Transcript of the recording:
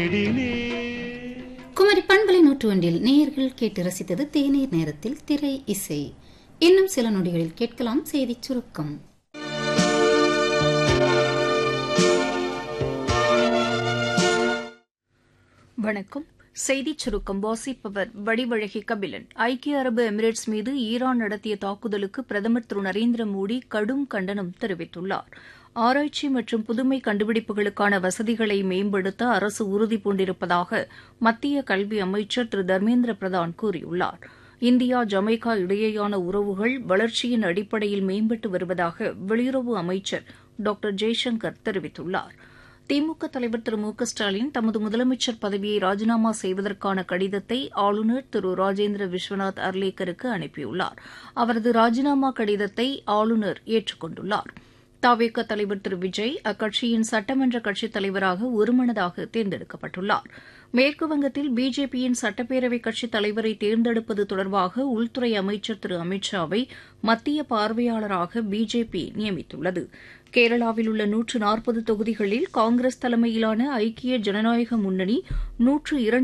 குமரி பண்பலை 101 நேயர்கள் கேட்டு ரசித்தது தேநீர் நேரத்தில் திரை இசை. இன்னும் சில நொடிகளில் கேட்கலாம் செய்திச் சுருக்கம். வணக்கம். செய்திச் சுருக்கம் வாசிப்பவர் வடிவழகி கபிலன். ஐக்கிய அரபு எமிரேட்ஸ் மீது ஈரான் நடத்திய தாக்குதலுக்கு பிரதமர் திரு நரேந்திர மோடி கடும் கண்டனம் தெரிவித்துள்ளார். ஆராய்ச்சி மற்றும் புதுமை கண்டுபிடிப்புகளுக்கான வசதிகளை மேம்படுத்த அரசு உறுதிபூண்டிருப்பதாக மத்திய கல்வி அமைச்சர் திரு தர்மேந்திர பிரதான் கூறியுள்ளார். இந்தியா ஜமைக்கா இடையேயான உறவுகள் வளர்ச்சியின் அடிப்படையில் மேம்பட்டு வருவதாக வெளியுறவு அமைச்சர் டாக்டர் ஜெய்சங்கர் தெரிவித்துள்ளார். திமுக தலைவர் திரு மு க ஸ்டாலின் தமது முதலமைச்சர் பதவியை ராஜினாமா செய்வதற்கான கடிதத்தை ஆளுநர் திரு ராஜேந்திர விஸ்வநாத் அர்லேக்கருக்கு அனுப்பியுள்ளார். அவரது ராஜினாமா கடிதத்தை ஆளுநர் ஏற்றுக் கொண்டுள்ளார். தவேக தலைவர் திரு விஜய் அக்கட்சியின் சட்டமன்ற கட்சித் தலைவராக ஒருமனதாக தேர்ந்தெடுக்கப்பட்டுள்ளார். மேற்குவங்கத்தில் பிஜேபியின் சட்டப்பேரவைக் கட்சித் தலைவரை தேர்ந்தெடுப்பது தொடர்பாக உள்துறை அமைச்சர் திரு அமித் ஷாவை மத்திய பார்வையாளராக பிஜேபி நியமித்துள்ளது. கேரளாவில் உள்ள 140 தொகுதிகளில் காங்கிரஸ் தலைமையிலான ஐக்கிய ஜனநாயக முன்னணி 102